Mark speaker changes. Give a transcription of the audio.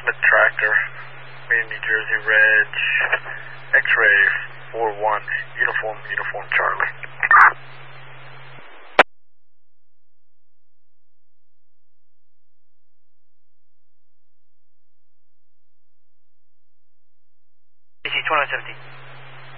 Speaker 1: Smith Tractor, New Jersey Reg, X-Ray 41, Uniform Charlie.
Speaker 2: DC 2117.